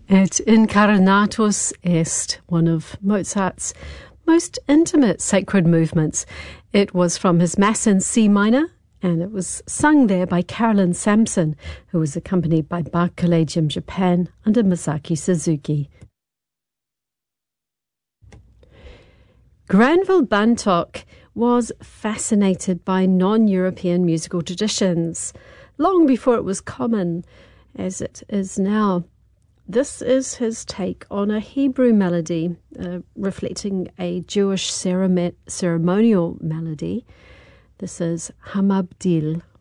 Et Incarnatus Est, one of Mozart's most intimate sacred movements. It was from his Mass in C minor, and it was sung there by Carolyn Sampson, who was accompanied by Bach Collegium Japan under Masaki Suzuki. Granville Bantock was fascinated by non-European musical traditions, long before it was common as it is now. This is his take on a Hebrew melody, reflecting a Jewish ceremonial melody. This is Hamabdil.